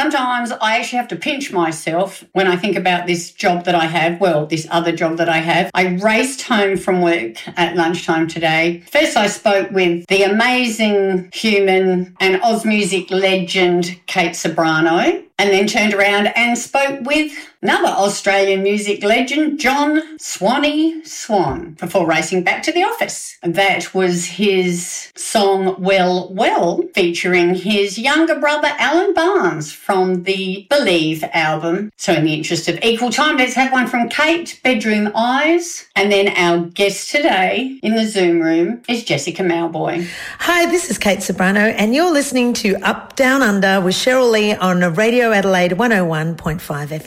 sometimes I actually have to pinch myself when I think about this job that I have, this other job that I have. I raced home from work at lunchtime today. First, I spoke with the amazing human and Oz music legend, Kate Ceberano, and then turned around and spoke with another Australian music legend, John Swanee Swan, before racing back to the office. That was his song Well, Well, featuring his younger brother, Alan Barnes, from the Believe album. So in the interest of equal time, let's have one from Kate, Bedroom Eyes. And then our guest today in the Zoom room is Jessica Mauboy. Hi, this is Kate Ceberano, and you're listening to Up, Down, Under with Cheryl Lee on Radio Adelaide 101.5 FM.